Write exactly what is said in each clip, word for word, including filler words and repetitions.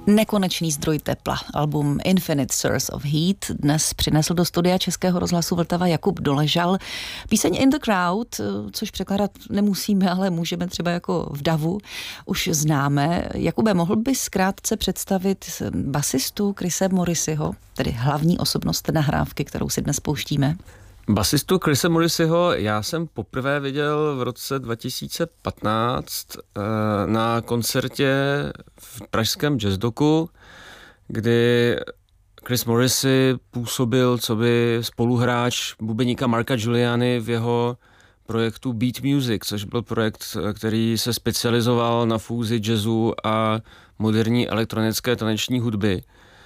Nekonečný zdroj tepla. Album Infinite Source of Heat dnes přinesl do studia Českého rozhlasu Vltava Jakub Doležal. Píseň In the Crowd, což překládat nemusíme, ale můžeme třeba jako v davu, už známe. Jakube, mohl bys zkrátce představit basistu Chrise Morrisyho, tedy hlavní osobnost nahrávky, kterou si dnes pouštíme? Basistu Chrise Morrisyho já jsem poprvé viděl v roce dva tisíce patnáct na koncertě v pražském Jazzdoku, kdy Chris Morrisy působil coby spoluhráč bubeníka Marka Giuliani v jeho projektu Beat Music, což byl projekt, který se specializoval na fúzi jazzu a moderní elektronické taneční hudby.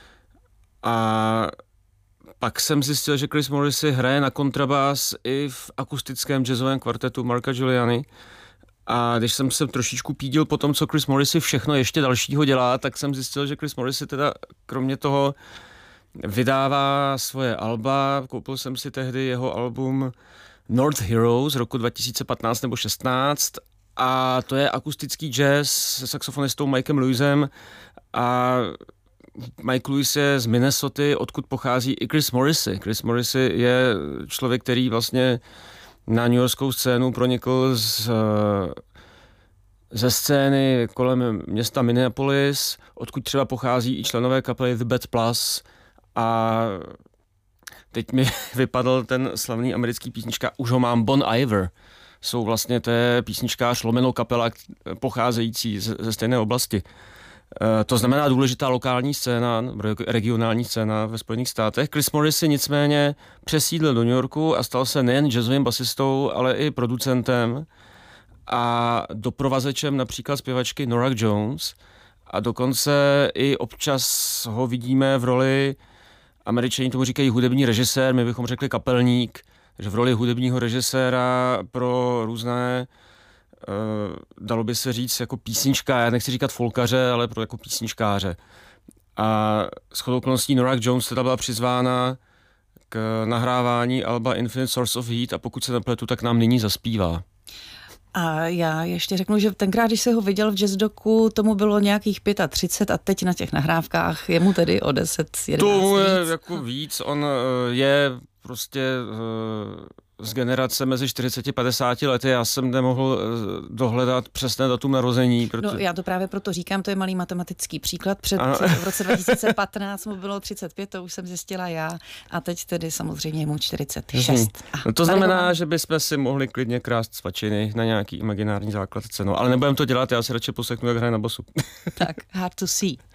A pak jsem zjistil, že Chris Morrisy hraje na kontrabás i v akustickém jazzovém kvartetu Marka Giuliani. A když jsem se trošičku pídil po tom, co Chris Morrisy všechno ještě dalšího dělá, tak jsem zjistil, že Chris Morrisy teda kromě toho vydává svoje alba. Koupil jsem si tehdy jeho album North Heroes z roku dva tisíce patnáct nebo šestnáct a to je akustický jazz se saxofonistou Mikem Lewisem a Mike Lewis je z Minnesoty, odkud pochází i Chris Morrisy. Chris Morrisy je člověk, který vlastně na newyorskou scénu pronikl z, ze scény kolem města Minneapolis, odkud třeba pochází i členové kapely The Bad Plus a teď mi vypadl ten slavný americký písnička Už ho mám, Bon Iver. Jsou vlastně té písničkář lomeno kapela pocházející ze, ze stejné oblasti. To znamená důležitá lokální scéna, regionální scéna ve Spojených státech. Chris Morrisy nicméně přesídlil do New Yorku a stal se nejen jazzovým basistou, ale i producentem a doprovazečem například zpěvačky Norah Jones a dokonce i občas ho vidíme v roli, Američani tomu říkají hudební režisér, my bychom řekli kapelník, že v roli hudebního režiséra pro různé Uh, dalo by se říct jako písnička, já nechci říkat folkaře, ale pro jako písničkáře. A shodou okolností Norah Jones teda byla přizvána k nahrávání alba Infinite Source of Heat a pokud se nepletu, tak nám nyní zaspívá. A já ještě řeknu, že tenkrát, když se ho viděl v Jazzdoku, tomu bylo nějakých třicet pět a teď na těch nahrávkách je mu tedy o deset, jedenáct To je víc. jako víc, on uh, je prostě uh, z generace mezi čtyřicet a padesát lety. Já jsem nemohl dohledat přesné datum narození. Proto... No já to právě proto říkám, to je malý matematický příklad. Před, ano. v roce dva tisíce patnáct mu bylo třicet pět, to už jsem zjistila já a teď tedy samozřejmě je mu čtyřicet šest. Hmm. No to znamená, že bychom si mohli klidně krást svačiny na nějaký imaginární základce. No, ale nebudem to dělat, já si radši poslechnu, jak hraje na basu. Tak, Hard to See.